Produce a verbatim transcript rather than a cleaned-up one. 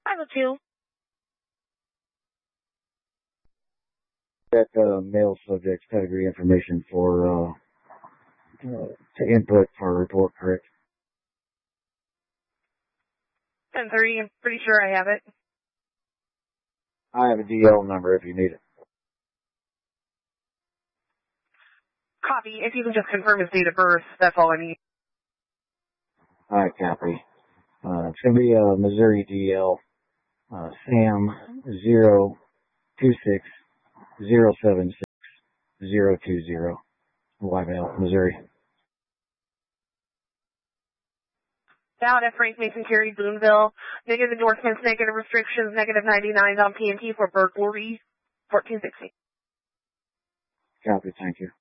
five oh two. That uh, male subject's pedigree information for uh, uh, to input for a report, correct? ten thirty, I'm pretty sure I have it. I have a D L number if you need it. Copy. If you can just confirm his date of birth, that's all I need. All right, copy. Uh, it's going to be a Missouri D L, uh, Sam zero two six zero seven six zero two zero, Whitevale, Missouri. Down at Frank Mason Carey, Boonville. Negative endorsements, negative restrictions, negative ninety-nines on P and T for burglary, fourteen sixty. Copy, thank you.